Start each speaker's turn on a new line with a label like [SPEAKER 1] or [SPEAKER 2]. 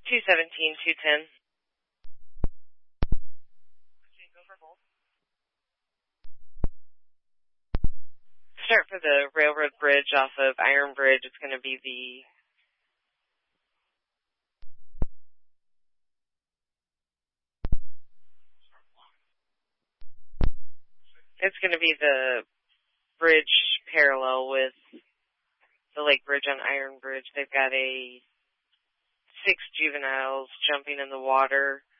[SPEAKER 1] 217, 210. Start for the railroad bridge off of Iron Bridge. It's going to be the bridge parallel with the Lake Bridge on Iron Bridge. They've got 6 juveniles jumping in the water.